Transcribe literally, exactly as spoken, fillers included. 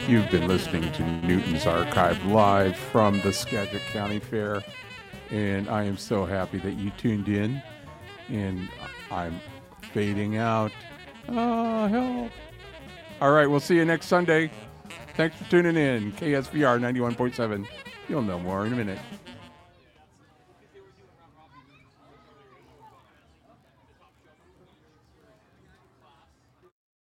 You've been listening to Newton's Archive live from the Skagit County Fair, and I am so happy that you tuned in, and I'm fading out. Oh, help. All right, we'll see you next Sunday. Thanks for tuning in. K S V R ninety-one point seven. You'll know more in a minute.